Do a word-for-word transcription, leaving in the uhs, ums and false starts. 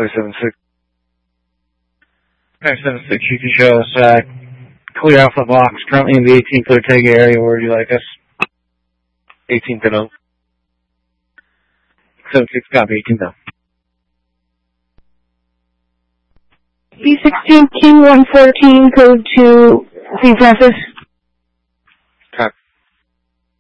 five seven six. five seven six, you can show us uh, clear Alpha Box, currently in the eighteenth Ortega area. Where would you like us? eighteenth and oh. seven six, copy, eighteenth oh. B sixteen King one fourteen, code to Saint Francis.